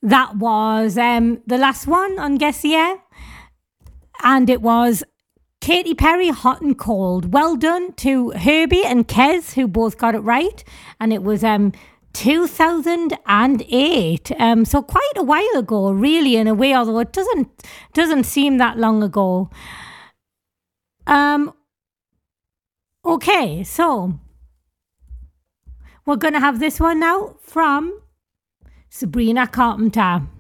That was the last one on Guess the Year. And it was Katy Perry, Hot and Cold. Well done to Herbie and Kez, who both got it right. And it was 2008. So quite a while ago, really, in a way, although it doesn't seem that long ago. Okay, so we're going to have this one now from Sabrina Carpenter.